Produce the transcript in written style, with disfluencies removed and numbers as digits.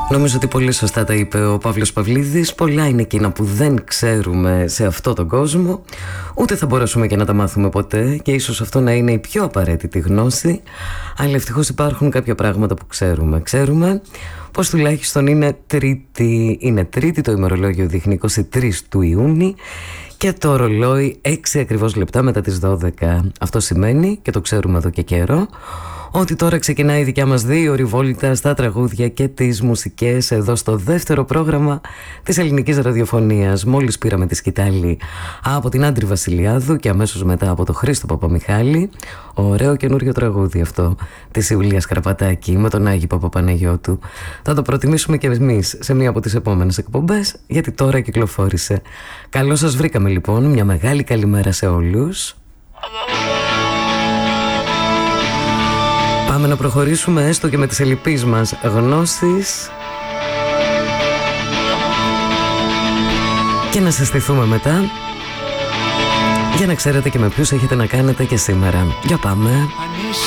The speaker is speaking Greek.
Νομίζω ότι πολύ σωστά τα είπε ο Παύλος Παυλίδης. Πολλά είναι εκείνα που δεν ξέρουμε σε αυτόν τον κόσμο, ούτε θα μπορέσουμε και να τα μάθουμε ποτέ, και ίσως αυτό να είναι η πιο απαραίτητη γνώση. Αλλά ευτυχώς υπάρχουν κάποια πράγματα που ξέρουμε. Ξέρουμε πως τουλάχιστον είναι τρίτη, το ημερολόγιο δείχνει 23 του Ιούνιου και το ρολόι 6 ακριβώς λεπτά μετά τις 12. Αυτό σημαίνει, και το ξέρουμε εδώ και καιρό, ότι τώρα ξεκινάει η δικιά μας 2ωρη βόλτα στα τραγούδια και τις μουσικές εδώ στο δεύτερο πρόγραμμα της ελληνικής ραδιοφωνίας. Μόλις πήραμε τη σκητάλη από την Άντρη Βασιλιάδου και αμέσως μετά από το Χρήστο Παπαμιχάλη. Ωραίο καινούριο τραγούδι αυτό της Ιουλίας Καραπατάκη με τον Άγη Παπαπαναγιώτου. Θα το προτιμήσουμε και εμείς σε μία από τις επόμενες εκπομπές, γιατί τώρα κυκλοφόρησε. Καλώς σας βρήκαμε λοιπόν, μια μεγάλη καλημέρα σε όλους. Πάμε να προχωρήσουμε έστω και με τις ελλειπείς μας γνώσεις και να συστηθούμε μετά για να ξέρετε και με ποιους έχετε να κάνετε και σήμερα. Για πάμε.